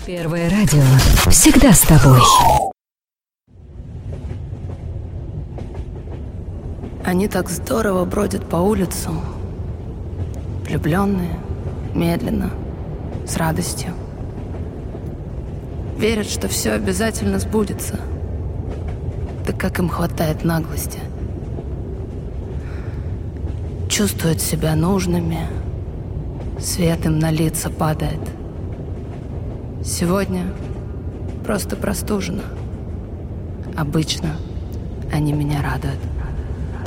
Первое радио всегда с тобой. Они так здорово бродят по улицам, влюбленные, медленно, с радостью. Верят, что все обязательно сбудется. Да как им хватает наглости. Чувствуют себя нужными, свет им на лица падает. Сегодня просто простужена. Обычно они меня радуют.